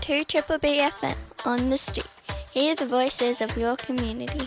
to Triple B FM on the street. Hear the voices of your community.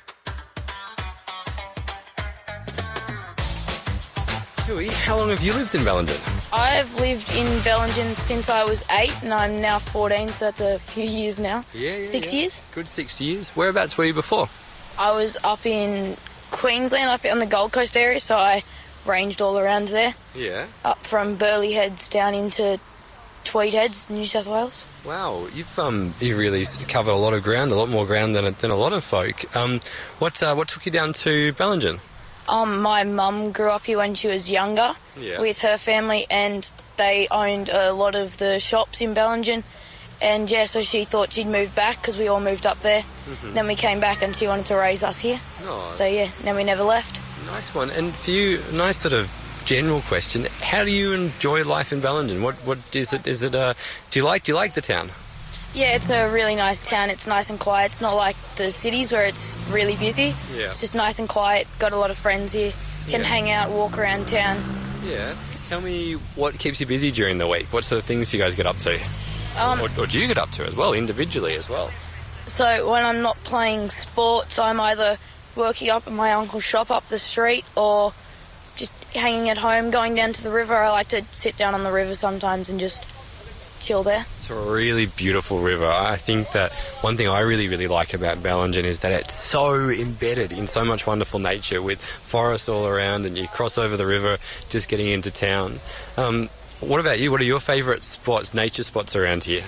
Tui, how long have you lived in Bellingen? I've lived in Bellingen since I was 8 and I'm now 14, so that's a few years now. 6 years. Good 6 years. Whereabouts were you before? I was up in Queensland, up on the Gold Coast area, so I ranged all around there. Yeah. Up from Burleigh Heads down into Tweed Heads, New South Wales. Wow, you've really covered a lot of ground, a lot more ground than a lot of folk. What took you down to Bellingen? My mum grew up here when she was younger with her family, and they owned a lot of the shops in Bellingen. And so she thought she'd move back because we all moved up there. Mm-hmm. Then we came back and she wanted to raise us here. Oh. So then we never left. Nice one. And for you, nice sort of general question, how do you enjoy life in Bellingen? What is it? Is it do you like the town? Yeah, it's a really nice town. It's nice and quiet. It's not like the cities where it's really busy. Yeah. It's just nice and quiet. Got a lot of friends here. Can hang out, walk around town. Yeah. Tell me what keeps you busy during the week. What sort of things do you guys get up to? Or do you get up to as well, individually as well? So when I'm not playing sports, I'm either working up at my uncle's shop up the street or just hanging at home, going down to the river. I like to sit down on the river sometimes and just chill there. It's a really beautiful river. I think that one thing I really, really like about Bellingen is that it's so embedded in so much wonderful nature with forests all around, and you cross over the river just getting into town. What about you? What are your favourite spots, nature spots around here?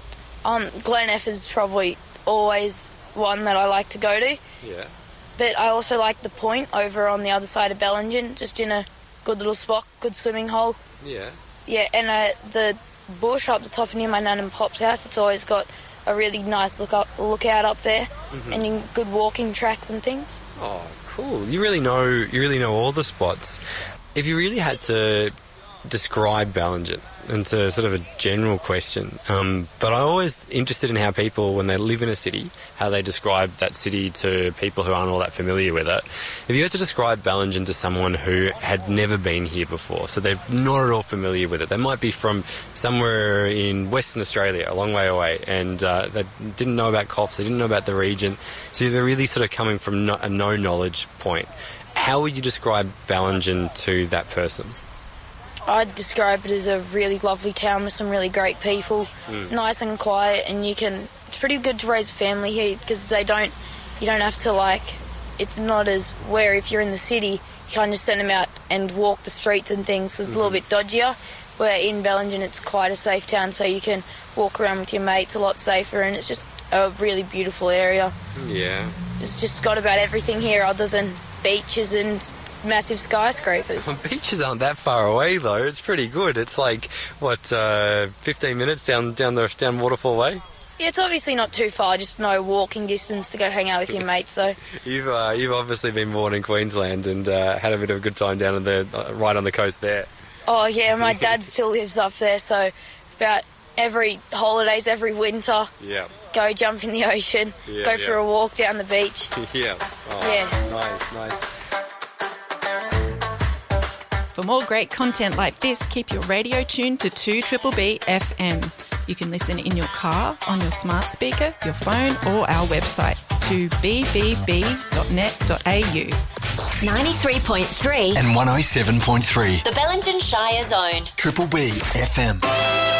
Glen F is probably always one that I like to go to. Yeah. But I also like the Point over on the other side of Bellingen, just in a good little spot, good swimming hole. Yeah. Yeah, and the bush up the top near my nan and pop's house, it's always got a really nice lookout up there, and good walking tracks and things. Oh, cool! You really know all the spots. If you really had to describe Bellingen, and it's a sort of a general question, but I'm always interested in how people, when they live in a city, how they describe that city to people who aren't all that familiar with it. If you had to describe Bellingen to someone who had never been here before, so they're not at all familiar with it, they might be from somewhere in Western Australia, a long way away, and they didn't know about Coffs, they didn't know about the region, so they're really sort of coming from a no-knowledge point. How would you describe Bellingen to that person? I'd describe it as a really lovely town with some really great people, nice and quiet, and it's pretty good to raise a family here because you don't have to it's not as where if you're in the city, you can't just send them out and walk the streets and things, it's a little bit dodgier, where in Bellingen it's quite a safe town, so you can walk around with your mates a lot safer, and it's just a really beautiful area. Yeah. It's just got about everything here other than beaches and massive skyscrapers. Well, beaches aren't that far away though. It's pretty good. It's 15 minutes down Waterfall Way. Yeah, it's obviously not too far. Just no walking distance to go hang out with your mates. So you've obviously been born in Queensland and had a bit of a good time down right on the coast there. Oh yeah, my dad still lives up there. So about every holidays, every winter, go jump in the ocean, go for a walk down the beach. Yeah. Oh, yeah. Nice. For more great content like this, keep your radio tuned to 2BBB FM. You can listen in your car, on your smart speaker, your phone, or our website, 2bbb.net.au. 93.3 and 107.3. The Bellingen Shire Zone. Triple B FM.